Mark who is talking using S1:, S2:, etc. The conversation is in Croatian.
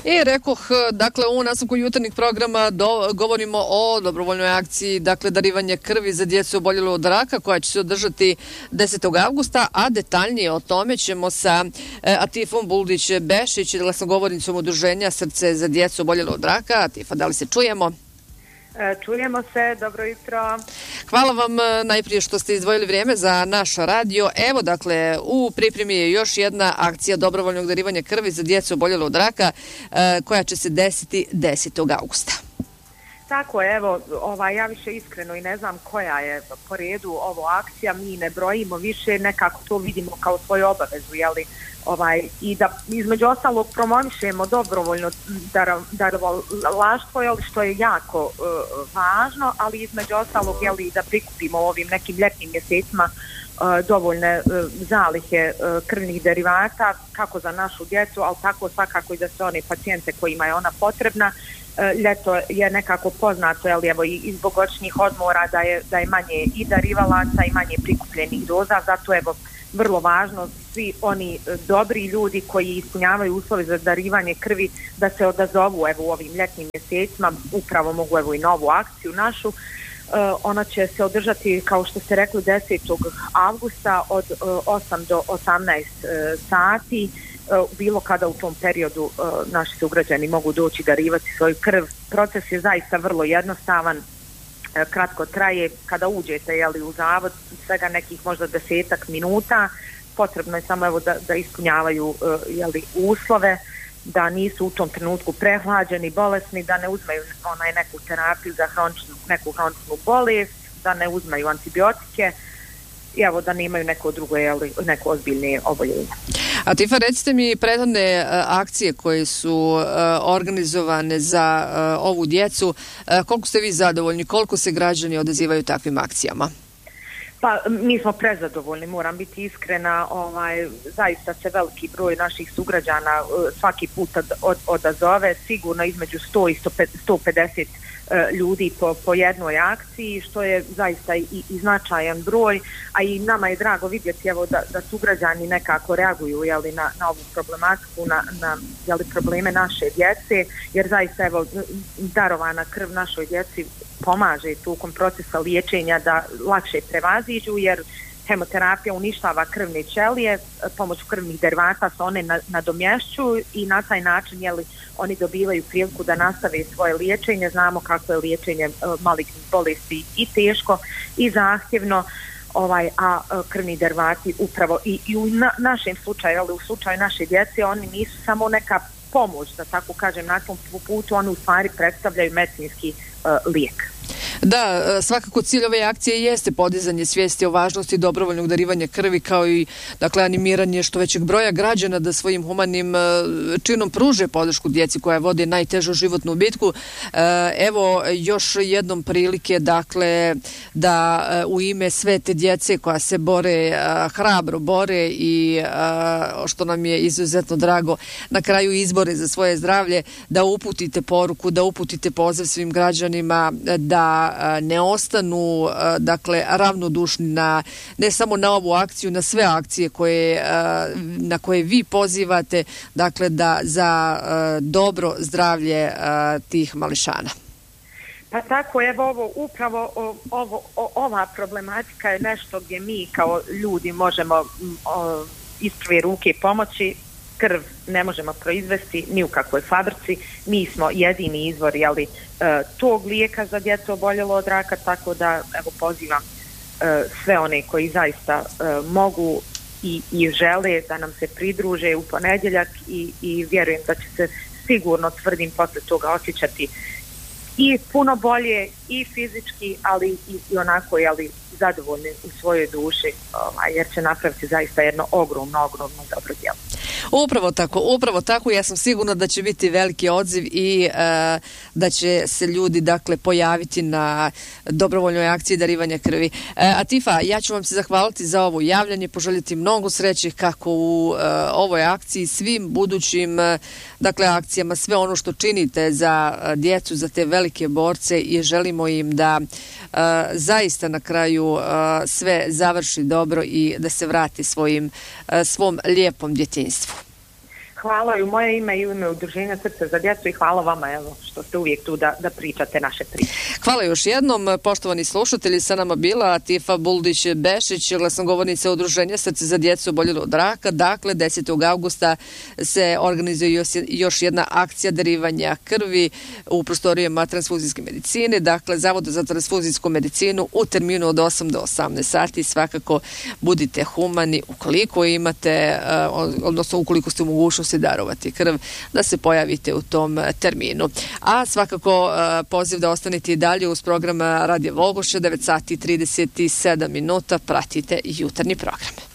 S1: I rekoh, dakle, u nastavku jutarnjih programa govorimo o dobrovoljnoj akciji, dakle, darivanje krvi za djecu oboljelu od raka, koja će se održati 10. avgusta, a detaljnije o tome ćemo sa Atifom Buldić-Bešić, glasnogovornicom udruženja Srce za djecu oboljelu od raka. Atifa, da li se čujemo?
S2: Čujemo se, dobro jutro.
S1: Hvala vam najprije što ste izdvojili vrijeme za naš radio. Evo, dakle, u pripremi je još jedna akcija dobrovoljnog darivanja krvi za djecu oboljelu od raka, koja će se desiti 10. augusta.
S2: Tako je, evo, ja više iskreno i ne znam koja je po redu ovo akcija, mi ne brojimo više, nekako to vidimo kao svoju obavezu, jeli, i da između ostalog promovišemo dobrovoljno darovalaštvo, što je jako važno, ali između ostalog, jeli, da prikupimo ovim nekim ljetnim mjesecima dovoljne zalihe krvnih derivata, kako za našu djecu, ali tako svakako i za sve one pacijente kojima je ona potrebna. Ljeto je nekako poznato, evo, i zbog godišnjih odmora da je manje i darivalaca i manje prikupljenih doza, zato evo vrlo važno svi oni dobri ljudi koji ispunjavaju uslove za darivanje krvi da se odazovu evo u ovim ljetnim mjesecima, upravo mogu evo i novu akciju našu. Ona će se održati, kao što ste rekli, 10. avgusta od 8 do 18 sati. Bilo kada u tom periodu naši sugrađani mogu doći darivati svoju krv. Proces je zaista vrlo jednostavan, kratko traje. Kada uđete, jeli, u zavod, svega nekih možda 10 minuta, potrebno je samo evo da ispunjavaju, jeli, uslove, da nisu u tom trenutku prehlađeni, bolesni, da ne uzmaju neku terapiju za neku hroničnu bolest, da ne uzmaju antibiotike i evo da nemaju neko drugo, neko ozbiljnije oboljenje.
S1: Atifa, recite mi prethodne akcije koje su organizovane za ovu djecu, koliko ste vi zadovoljni, koliko se građani odazivaju takvim akcijama?
S2: Pa mi smo prezadovoljni, moram biti iskrena, zaista se veliki broj naših sugrađana svaki put odazove, sigurno između 100 i 150 ljudi po jednoj akciji, što je zaista i značajan broj, a i nama je drago vidjeti evo da sugrađani nekako reaguju, jeli, na ovu problematiku, na jeli, probleme naše djece, jer zaista evo darovana krv našoj djeci pomaže tokom procesa liječenja da lakše prevaziđu, jer hemoterapija uništava krvne ćelije, pomoću krvnih derivata se one nadomješćuju i na taj način, jeli, oni dobivaju priliku da nastave svoje liječenje. Znamo kako je liječenje malignih bolesti i teško i zahtjevno, a krvni derivati upravo i u našem slučaju, ali u slučaju naše djece, oni nisu samo neka pomoć, da tako kažem, na tom putu, oni u stvari predstavljaju medicinski lijek.
S1: Da, svakako cilj ove akcije jeste podizanje svijesti o važnosti dobrovoljnog darivanja krvi, kao i, dakle, animiranje što većeg broja građana da svojim humanim činom pruže podršku djeci koja vode najtežu životnu bitku. Evo još jednom prilike, dakle, da u ime sve te djece koja se bore, hrabro bore i što nam je izuzetno drago, na kraju izbore za svoje zdravlje, da uputite poruku, da uputite poziv svim građanima da ne ostanu, dakle, ravnodušni ne samo na ovu akciju, na sve akcije na koje vi pozivate, dakle, da za dobro zdravlje tih mališana.
S2: Pa tako, evo, ova problematika je nešto gdje mi kao ljudi možemo iz prve ruke pomoći. Krv ne možemo proizvesti ni u kakvoj fabrici, mi smo jedini izvor, jeli, tog lijeka za djecu oboljelo od raka, tako da evo pozivam sve one koji zaista mogu i žele da nam se pridruže u ponedjeljak i vjerujem da će se sigurno, tvrdim, posle toga osjećati i puno bolje i fizički, ali i onako, jeli, zadovoljni u svojoj duši, jer će napraviti zaista jedno ogromno dobro djelo.
S1: Upravo tako, ja sam sigurna da će biti veliki odziv i da će se ljudi, dakle, pojaviti na dobrovoljnoj akciji darivanja krvi. Atifa, ja ću vam se zahvaliti za ovo javljanje, poželjeti mnogo sreće kako u ovoj akciji, svim budućim, dakle, akcijama, sve ono što činite za djecu, za te velike borce, i želimo im da zaista na kraju sve završi dobro i da se vrati svom lijepom djetinjstvu.
S2: Hvala i u moje ime i u ime Udruženja Srce za djecu i hvala vama evo, što ste uvijek tu da pričate naše priče.
S1: Hvala još jednom, poštovani slušatelji, sa nama bila Atifa Buldić-Bešić, glasnogovornica Udruženja Srce za djecu oboljelo od raka. Dakle, 10. augusta se organizuje još jedna akcija darivanja krvi u prostorijama transfuzijske medicine. Dakle, Zavod za transfuzijsku medicinu u terminu od 8 do 18 sati. Svakako budite humani ukoliko imate, odnosno ukoliko ste u mogućnosti darovati krv, da se pojavite u tom terminu. A svakako poziv da ostanete i dalje uz program Radio Volgoše, 9 sati 37 minuta, pratite jutarnji program.